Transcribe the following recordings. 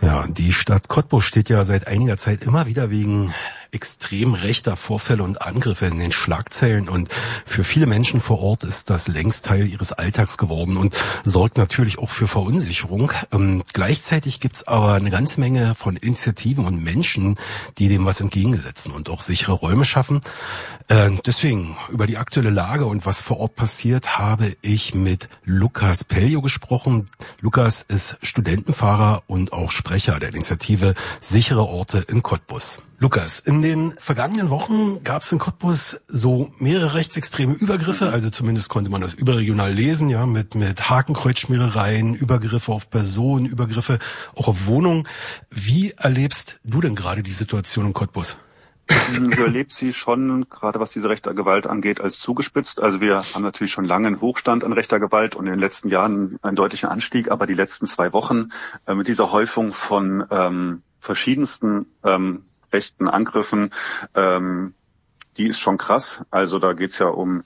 Ja, die Stadt Cottbus steht ja seit einiger Zeit immer wieder wegen extrem rechter Vorfälle und Angriffe in den Schlagzeilen, und für viele Menschen vor Ort ist das längst Teil ihres Alltags geworden und sorgt natürlich auch für Verunsicherung. Gleichzeitig gibt's aber eine ganze Menge von Initiativen und Menschen, die dem was entgegensetzen und auch sichere Räume schaffen. Deswegen über die aktuelle Lage und was vor Ort passiert, habe ich mit Lukas Peljo gesprochen. Lukas ist Studentenfahrer und auch Sprecher der Initiative Sichere Orte in Cottbus. Lukas, in den vergangenen Wochen gab es in Cottbus so mehrere rechtsextreme Übergriffe, also zumindest konnte man das überregional lesen, ja, mit Hakenkreuzschmierereien, Übergriffe auf Personen, Übergriffe auch auf Wohnungen. Wie erlebst du denn gerade die Situation in Cottbus? Ich erlebe sie schon, gerade was diese rechte Gewalt angeht, als zugespitzt. Also wir haben natürlich schon lange einen Hochstand an rechter Gewalt und in den letzten Jahren einen deutlichen Anstieg, aber die letzten 2 Wochen mit dieser Häufung von verschiedensten rechten Angriffen, die ist schon krass. Also da geht's ja um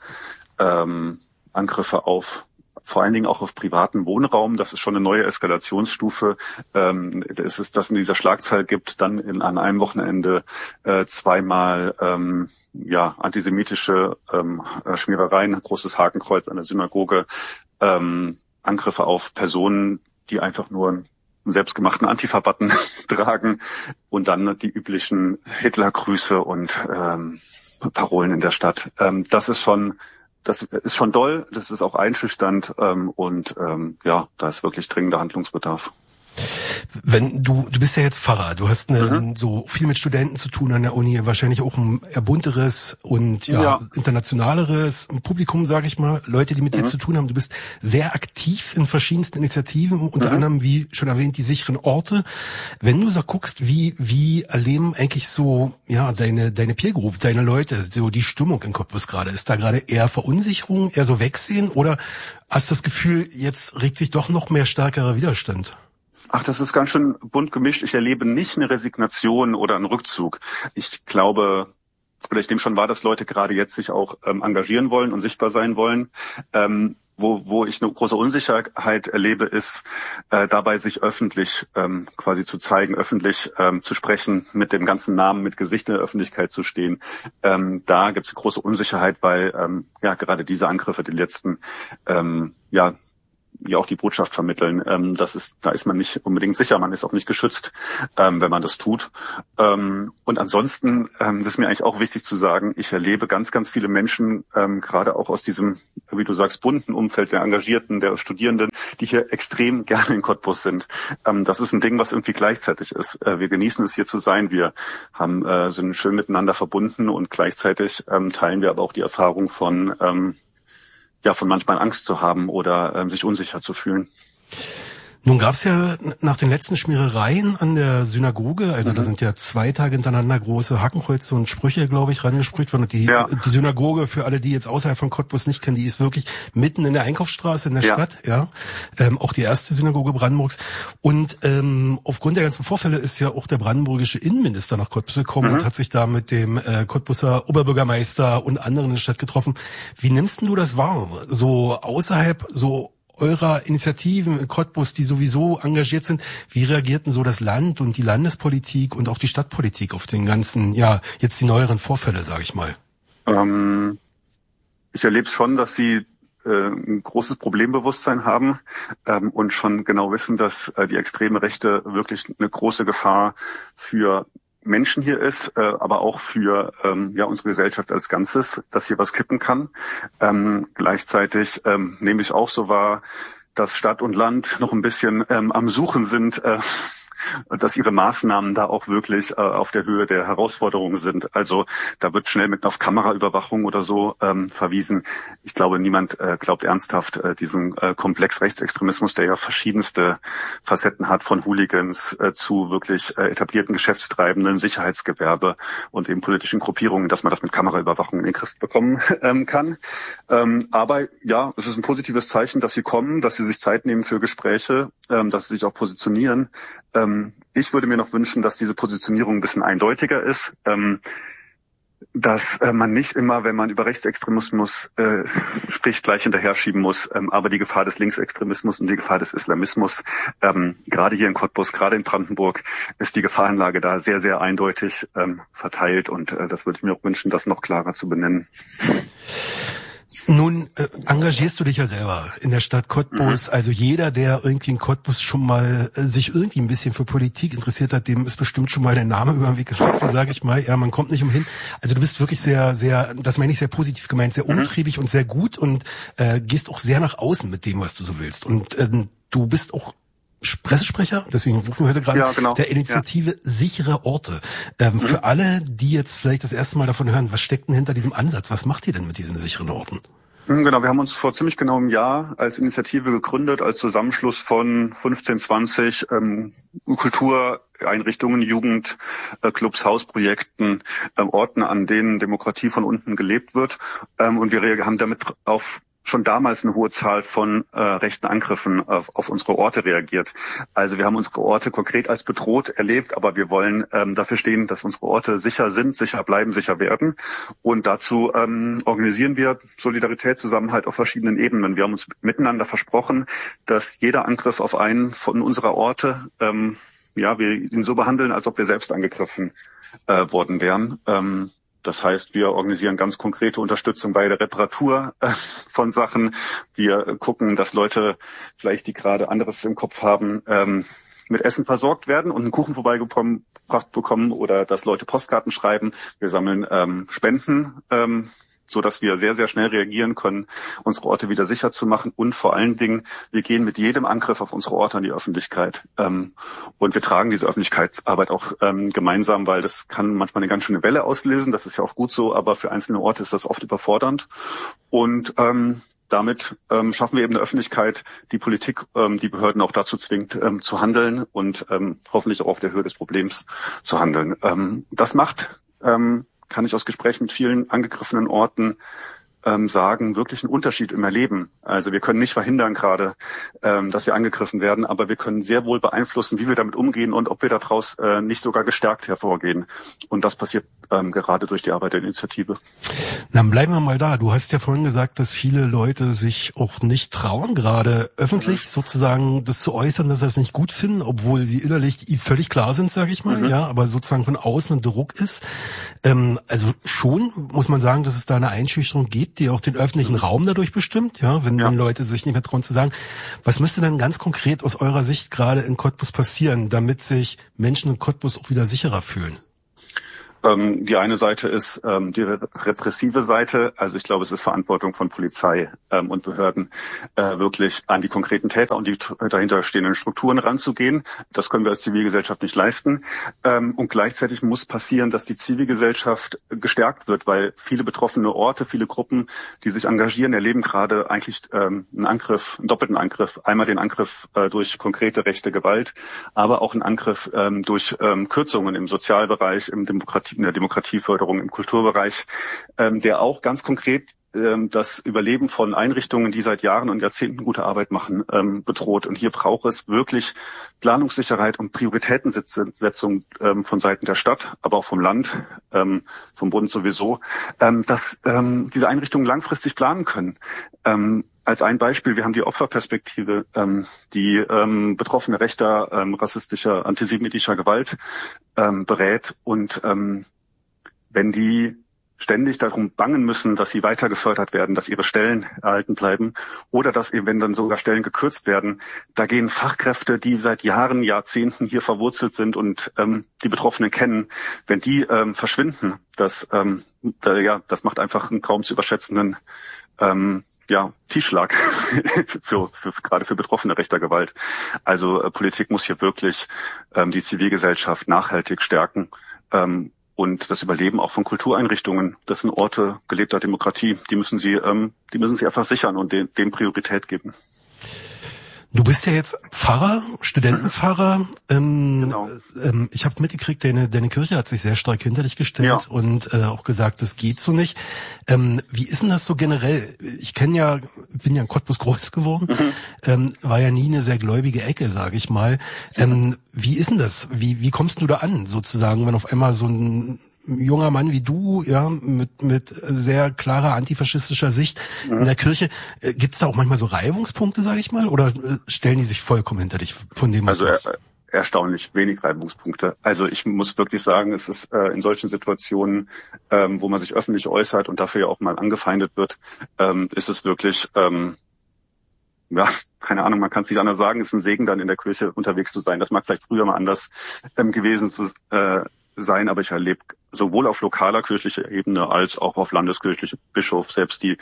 Angriffe auf vor allen Dingen auch auf privaten Wohnraum. Das ist schon eine neue Eskalationsstufe. Es ist, dass es in dieser Schlagzeile gibt, dann an einem Wochenende 2-mal antisemitische Schmierereien, ein großes Hakenkreuz an der Synagoge, Angriffe auf Personen, die einfach nur einen selbstgemachten Antifa-Button tragen, und dann die üblichen Hitlergrüße und Parolen in der Stadt. Das ist schon doll, das ist auch einschüchternd, da ist wirklich dringender Handlungsbedarf. Wenn du bist ja jetzt Pfarrer, du hast so viel mit Studenten zu tun an der Uni, wahrscheinlich auch ein bunteres und internationaleres Publikum, sage ich mal, Leute, die mit dir zu tun haben. Du bist sehr aktiv in verschiedensten Initiativen, unter anderem, wie schon erwähnt, die sicheren Orte. Wenn du so guckst, wie erleben eigentlich so deine Peer Group, deine Leute, so die Stimmung in Cottbus gerade? Ist da gerade eher Verunsicherung, eher so Wegsehen, oder hast du das Gefühl, jetzt regt sich doch noch mehr stärkerer Widerstand? Ach, das ist ganz schön bunt gemischt. Ich erlebe nicht eine Resignation oder einen Rückzug. Ich glaube, oder ich nehme schon wahr, dass Leute gerade jetzt sich auch engagieren wollen und sichtbar sein wollen. Wo ich eine große Unsicherheit erlebe, ist dabei, sich öffentlich quasi zu zeigen, öffentlich zu sprechen, mit dem ganzen Namen, mit Gesicht in der Öffentlichkeit zu stehen. Da gibt es eine große Unsicherheit, weil gerade diese Angriffe, die letzten, auch die Botschaft vermitteln. Da ist man nicht unbedingt sicher, man ist auch nicht geschützt, wenn man das tut. Und ansonsten, das ist mir eigentlich auch wichtig zu sagen, ich erlebe ganz, ganz viele Menschen, gerade auch aus diesem, wie du sagst, bunten Umfeld der Engagierten, der Studierenden, die hier extrem gerne in Cottbus sind. Das ist ein Ding, was irgendwie gleichzeitig ist. Wir genießen es, hier zu sein. Wir sind schön miteinander verbunden, und gleichzeitig teilen wir aber auch die Erfahrung von manchmal Angst zu haben oder sich unsicher zu fühlen. Nun gab's ja nach den letzten Schmierereien an der Synagoge, also da sind ja 2 Tage hintereinander große Hakenkreuze und Sprüche, glaube ich, rangesprüht worden. Die Synagoge, für alle, die jetzt außerhalb von Cottbus nicht kennen, die ist wirklich mitten in der Einkaufsstraße in der Stadt, auch die erste Synagoge Brandenburgs. Und aufgrund der ganzen Vorfälle ist ja auch der brandenburgische Innenminister nach Cottbus gekommen und hat sich da mit dem Cottbuser Oberbürgermeister und anderen in der Stadt getroffen. Wie nimmst du das wahr? So außerhalb eurer Initiativen in Cottbus, die sowieso engagiert sind, wie reagierten so das Land und die Landespolitik und auch die Stadtpolitik auf den ganzen, jetzt die neueren Vorfälle, sage ich mal? Ich erlebe es schon, dass sie ein großes Problembewusstsein haben und schon genau wissen, dass die extreme Rechte wirklich eine große Gefahr für Menschen hier ist, aber auch für unsere Gesellschaft als Ganzes, dass hier was kippen kann. Gleichzeitig nehme ich auch so wahr, dass Stadt und Land noch ein bisschen am Suchen sind, dass ihre Maßnahmen da auch wirklich auf der Höhe der Herausforderungen sind. Also da wird schnell mit auf Kameraüberwachung oder so verwiesen. Ich glaube, niemand glaubt ernsthaft diesen Komplex Rechtsextremismus, der ja verschiedenste Facetten hat, von Hooligans zu wirklich etablierten Geschäftstreibenden, Sicherheitsgewerbe und eben politischen Gruppierungen, dass man das mit Kameraüberwachung in den Griff bekommen kann. Aber ja, es ist ein positives Zeichen, dass sie kommen, dass sie sich Zeit nehmen für Gespräche, dass sie sich auch positionieren. Ich würde mir noch wünschen, dass diese Positionierung ein bisschen eindeutiger ist. dass man nicht immer, wenn man über Rechtsextremismus spricht, gleich hinterher schieben muss. Aber die Gefahr des Linksextremismus und die Gefahr des Islamismus, gerade hier in Cottbus, gerade in Brandenburg, ist die Gefahrenlage da sehr, sehr eindeutig verteilt. Und das würde ich mir auch wünschen, das noch klarer zu benennen. Nun engagierst du dich ja selber in der Stadt Cottbus. Also jeder, der irgendwie in Cottbus schon mal sich irgendwie ein bisschen für Politik interessiert hat, dem ist bestimmt schon mal der Name über den Weg gelaufen, sage ich mal. Ja, man kommt nicht umhin. Also du bist wirklich sehr, sehr, das meine ich sehr positiv gemeint, sehr umtriebig und sehr gut und gehst auch sehr nach außen mit dem, was du so willst. Und du bist auch Pressesprecher, deswegen rufen wir heute gerade der Initiative Sichere Orte. Für alle, die jetzt vielleicht das erste Mal davon hören, was steckt denn hinter diesem Ansatz? Was macht ihr denn mit diesen sicheren Orten? Genau, wir haben uns vor ziemlich genau einem Jahr als Initiative gegründet, als Zusammenschluss von 15, 20 Kultureinrichtungen, Jugendclubs, Hausprojekten, Orten, an denen Demokratie von unten gelebt wird. Und wir haben damit auf schon damals eine hohe Zahl von rechten Angriffen auf unsere Orte reagiert. Also wir haben unsere Orte konkret als bedroht erlebt, aber wir wollen dafür stehen, dass unsere Orte sicher sind, sicher bleiben, sicher werden. Und dazu organisieren wir Solidarität, Zusammenhalt auf verschiedenen Ebenen. Wir haben uns miteinander versprochen, dass jeder Angriff auf einen von unserer Orte, wir ihn so behandeln, als ob wir selbst angegriffen worden wären. Das heißt, wir organisieren ganz konkrete Unterstützung bei der Reparatur von Sachen. Wir gucken, dass Leute vielleicht, die gerade anderes im Kopf haben, mit Essen versorgt werden und einen Kuchen vorbeigebracht bekommen oder dass Leute Postkarten schreiben. Wir sammeln Spenden, so dass wir sehr, sehr schnell reagieren können, unsere Orte wieder sicher zu machen. Und vor allen Dingen, wir gehen mit jedem Angriff auf unsere Orte an die Öffentlichkeit. Und wir tragen diese Öffentlichkeitsarbeit auch gemeinsam, weil das kann manchmal eine ganz schöne Welle auslösen. Das ist ja auch gut so, aber für einzelne Orte ist das oft überfordernd. Und damit schaffen wir eben eine Öffentlichkeit, die Politik, die Behörden auch dazu zwingt, zu handeln und hoffentlich auch auf der Höhe des Problems zu handeln. Das macht kann ich aus Gesprächen mit vielen angegriffenen Orten sagen, wirklich einen Unterschied im Erleben. Also wir können nicht verhindern gerade, dass wir angegriffen werden, aber wir können sehr wohl beeinflussen, wie wir damit umgehen und ob wir daraus nicht sogar gestärkt hervorgehen. Und das passiert gerade durch die Arbeit der Initiative. Dann bleiben wir mal da. Du hast ja vorhin gesagt, dass viele Leute sich auch nicht trauen, gerade öffentlich sozusagen das zu äußern, dass sie das nicht gut finden, obwohl sie innerlich völlig klar sind, sage ich mal, ja, aber sozusagen von außen ein Druck ist. Also schon muss man sagen, dass es da eine Einschüchterung gibt, die auch den öffentlichen Raum dadurch bestimmt, ja, wenn Leute sich nicht mehr trauen zu sagen. Was müsste denn ganz konkret aus eurer Sicht gerade in Cottbus passieren, damit sich Menschen in Cottbus auch wieder sicherer fühlen? Die eine Seite ist die repressive Seite. Also ich glaube, es ist Verantwortung von Polizei und Behörden, wirklich an die konkreten Täter und die dahinterstehenden Strukturen ranzugehen. Das können wir als Zivilgesellschaft nicht leisten. Und gleichzeitig muss passieren, dass die Zivilgesellschaft gestärkt wird, weil viele betroffene Orte, viele Gruppen, die sich engagieren, erleben gerade eigentlich einen doppelten Angriff. Einmal den Angriff durch konkrete rechte Gewalt, aber auch einen Angriff durch Kürzungen im Sozialbereich, in der Demokratieförderung, im Kulturbereich, der auch ganz konkret das Überleben von Einrichtungen, die seit Jahren und Jahrzehnten gute Arbeit machen, bedroht. Und hier braucht es wirklich Planungssicherheit und Prioritätensetzung von Seiten der Stadt, aber auch vom Land, vom Bund sowieso, dass diese Einrichtungen langfristig planen können. Als ein Beispiel, wir haben die Opferperspektive, die Betroffene rechter, rassistischer, antisemitischer Gewalt berät. Und wenn die ständig darum bangen müssen, dass sie weiter gefördert werden, dass ihre Stellen erhalten bleiben oder dass eben, wenn dann sogar Stellen gekürzt werden, da gehen Fachkräfte, die seit Jahren, Jahrzehnten hier verwurzelt sind und die Betroffenen kennen, wenn die verschwinden, das macht einfach einen kaum zu überschätzenden Tiefschlag gerade für Betroffene rechter Gewalt. Also Politik muss hier wirklich die Zivilgesellschaft nachhaltig stärken und das Überleben auch von Kultureinrichtungen. Das sind Orte gelebter Demokratie. Die müssen sie einfach sichern und denen Priorität geben. Du bist ja jetzt Pfarrer, Studentenpfarrer. Genau. Ich habe mitgekriegt, deine Kirche hat sich sehr stark hinter dich gestellt und auch gesagt, das geht so nicht. Wie ist denn das so generell? Ich bin ja in Cottbus groß geworden, war ja nie eine sehr gläubige Ecke, sage ich mal. Wie ist denn das? Wie kommst du da an, sozusagen, wenn auf einmal so ein junger Mann wie du, ja, mit sehr klarer antifaschistischer Sicht in der Kirche, gibt's da auch manchmal so Reibungspunkte, sage ich mal, oder stellen die sich vollkommen hinter dich von dem, was du machst? Erstaunlich wenig Reibungspunkte. Also ich muss wirklich sagen, es ist in solchen Situationen, wo man sich öffentlich äußert und dafür ja auch mal angefeindet wird, ist es wirklich, ja, keine Ahnung, man kann es nicht anders sagen, ist ein Segen, dann in der Kirche unterwegs zu sein. Das mag vielleicht früher mal anders gewesen sein, aber ich erlebe sowohl auf lokaler kirchlicher Ebene als auch auf landeskirchlicher Bischof, selbst die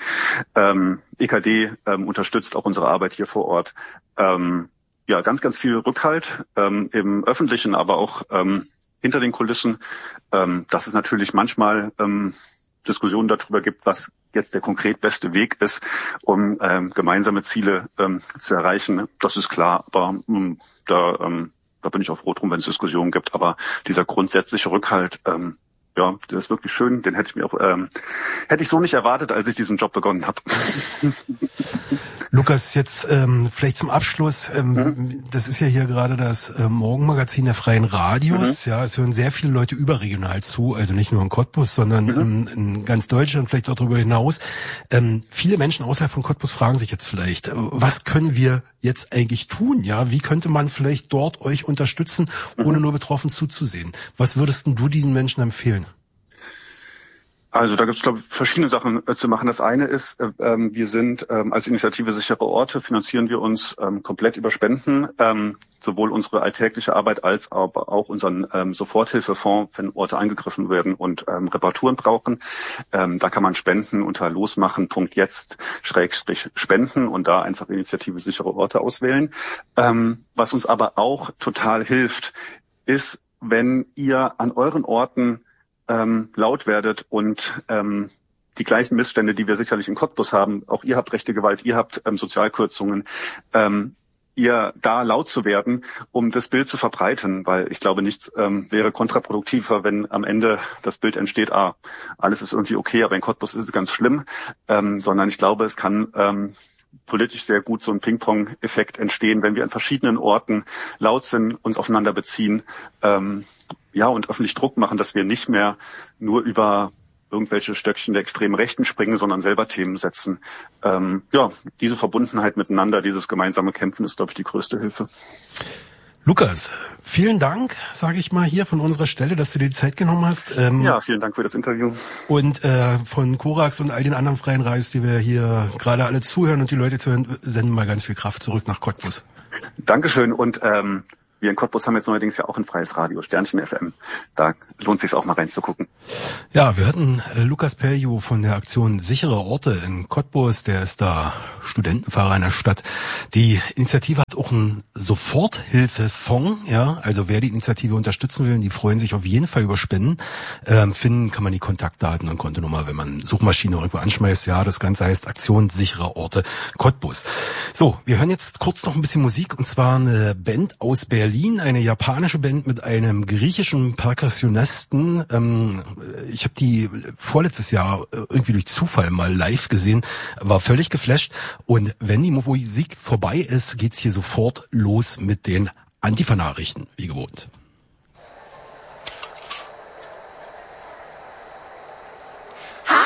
EKD unterstützt auch unsere Arbeit hier vor Ort. Ja, ganz, ganz viel Rückhalt im Öffentlichen, aber auch hinter den Kulissen, dass es natürlich manchmal Diskussionen darüber gibt, was jetzt der konkret beste Weg ist, um gemeinsame Ziele zu erreichen. Das ist klar, aber da bin ich auch froh drum, wenn es Diskussionen gibt. Aber dieser grundsätzliche Rückhalt, ja, das ist wirklich schön. Den hätte ich so nicht erwartet, als ich diesen Job begonnen habe. Lukas, jetzt vielleicht zum Abschluss, das ist ja hier gerade das Morgenmagazin der Freien Radios, ja, es hören sehr viele Leute überregional zu, also nicht nur in Cottbus, sondern in ganz Deutschland, vielleicht auch darüber hinaus. Viele Menschen außerhalb von Cottbus fragen sich jetzt vielleicht, was können wir jetzt eigentlich tun, ja, wie könnte man vielleicht dort euch unterstützen, ohne nur betroffen zuzusehen? Was würdest denn du diesen Menschen empfehlen? Also da gibt es, glaube ich, verschiedene Sachen zu machen. Das eine ist, wir sind als Initiative Sichere Orte, finanzieren wir uns komplett über Spenden, sowohl unsere alltägliche Arbeit als aber auch unseren Soforthilfefonds, wenn Orte angegriffen werden und Reparaturen brauchen. Da kann man spenden unter losmachen.jetzt/spenden und da einfach Initiative Sichere Orte auswählen. Was uns aber auch total hilft, ist, wenn ihr an euren Orten laut werdet und die gleichen Missstände, die wir sicherlich in Cottbus haben, auch ihr habt rechte Gewalt, ihr habt Sozialkürzungen, ihr da laut zu werden, um das Bild zu verbreiten, weil ich glaube, nichts wäre kontraproduktiver, wenn am Ende das Bild entsteht, alles ist irgendwie okay, aber in Cottbus ist es ganz schlimm, sondern ich glaube, es kann politisch sehr gut so ein Ping-Pong-Effekt entstehen, wenn wir an verschiedenen Orten laut sind, uns aufeinander beziehen, ja, und öffentlich Druck machen, dass wir nicht mehr nur über irgendwelche Stöckchen der extremen Rechten springen, sondern selber Themen setzen. Ja, diese Verbundenheit miteinander, dieses gemeinsame Kämpfen ist, glaube ich, die größte Hilfe. Lukas, vielen Dank, sage ich mal hier von unserer Stelle, dass du dir die Zeit genommen hast. Ja, vielen Dank für das Interview. Und von Korax und all den anderen freien Radios, die wir hier gerade alle zuhören und die Leute zuhören, senden mal ganz viel Kraft zurück nach Cottbus. Dankeschön und wir in Cottbus haben jetzt neuerdings ja auch ein freies Radio, Sternchen FM. Da lohnt es sich auch mal reinzugucken. Ja, wir hörten Lukas Peljo von der Aktion Sichere Orte in Cottbus. Der ist da Studentenfahrer in der Stadt. Die Initiative hat auch einen Soforthilfefonds. Ja, also wer die Initiative unterstützen will, die freuen sich auf jeden Fall über Spenden. Finden kann man die Kontaktdaten und Kontonummer, wenn man Suchmaschine irgendwo anschmeißt. Ja, das Ganze heißt Aktion Sichere Orte Cottbus. So, wir hören jetzt kurz noch ein bisschen Musik und zwar eine Band aus Berlin, eine japanische Band mit einem griechischen Perkussionisten. Ich habe die vorletztes Jahr irgendwie durch Zufall mal live gesehen, war völlig geflasht. Und wenn die Musik vorbei ist, geht's hier sofort los mit den Antifa-Nachrichten, wie gewohnt.